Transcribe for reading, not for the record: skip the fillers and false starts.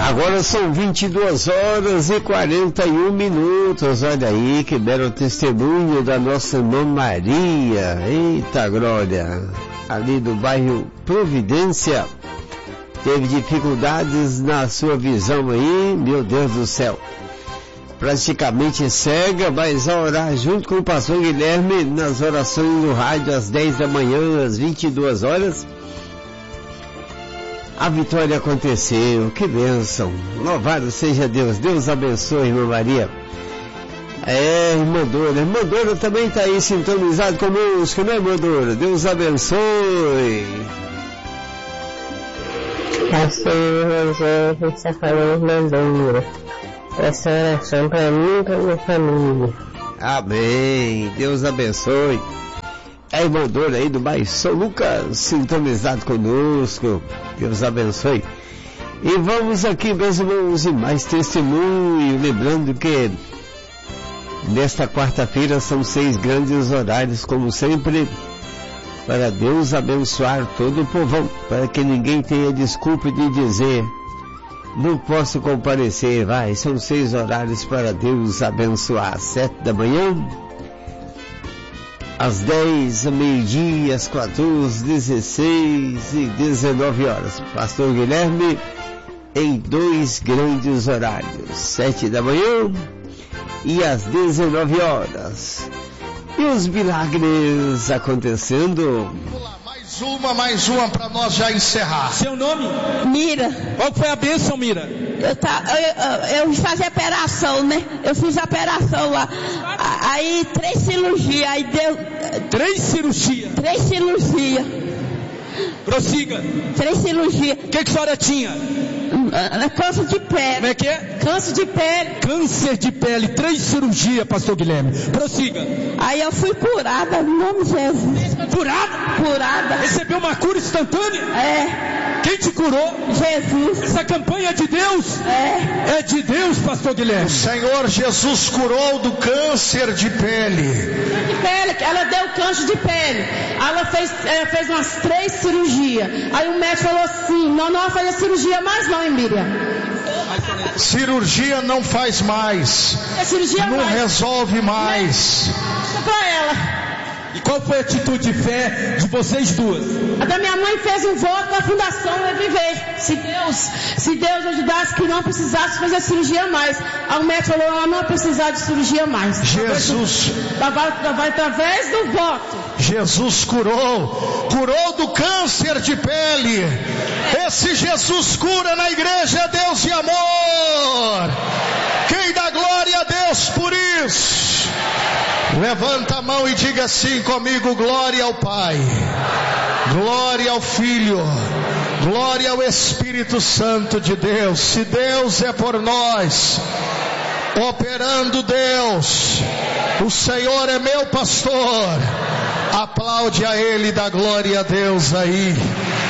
Agora são 22 horas e 41 minutos. Olha aí que belo testemunho da nossa irmã Maria. Eita glória! Ali do bairro Providência. Teve dificuldades na sua visão aí, meu Deus do céu. Praticamente cega, mas a orar junto com o pastor Guilherme nas orações do rádio às 10 da manhã, às 22 horas. A vitória aconteceu, que bênção. Louvado seja Deus. Deus abençoe, irmã Maria. Irmã Dora também está aí sintonizado conosco, né, irmã Dora? Deus abençoe. Pastor Rogério está falando, irmã Dora. Essa oração para mim e para minha família. Amém. Deus abençoe. A irmã Dora aí do bairro São Lucas, sintonizado conosco. Deus abençoe. E vamos aqui, meus irmãos, e mais testemunho. Lembrando que nesta quarta-feira são 6 grandes horários, como sempre, para Deus abençoar todo o povão, para que ninguém tenha desculpa de dizer: não posso comparecer. São 6 horários para Deus abençoar. 7 da manhã, às 10, ao meio-dia, às 14, 16 e 19 horas. Pastor Guilherme em 2 grandes horários, 7 da manhã e às 19 horas. E os milagres acontecendo. Mais uma para nós já encerrar. Seu nome? Mira. Qual foi a bênção, Mira? Eu fiz a operação, né? Eu fiz a operação lá. Aí 3 cirurgias, aí deu... 3 cirurgias? 3 cirurgias. Prossiga. 3 cirurgias. O que a senhora tinha? Câncer de pele. Como é que é? Câncer de pele. Câncer de pele, 3 cirurgias, pastor Guilherme. Prossiga. Aí eu fui curada, no nome de Jesus. Curada? Curada. Recebeu uma cura instantânea? É. Quem te curou? Jesus. Essa campanha é de Deus? É. É de Deus, pastor Guilherme. O Senhor Jesus curou do câncer de pele. Ela deu câncer de pele. Ela fez umas 3 cirurgias. Aí o médico falou assim: não vai fazer cirurgia mais não, hein, Miriam? Cirurgia não faz mais. Não resolve mais. Pra ela. E qual foi a atitude de fé de vocês duas? A da minha mãe fez um voto com a Fundação Reviver. Se Deus ajudasse, que não precisasse fazer cirurgia mais. Aí o médico falou: ela não vai precisar de cirurgia mais. Jesus. Vai através do voto. Jesus curou do câncer de pele. Esse Jesus cura na igreja, é Deus de amor. Quem dá glória a Deus por isso? Levanta a mão e diga assim comigo: glória ao Pai, glória ao Filho, glória ao Espírito Santo de Deus. Se Deus é por nós, operando Deus, o Senhor é meu pastor. Aplaude a Ele e dá glória a Deus aí.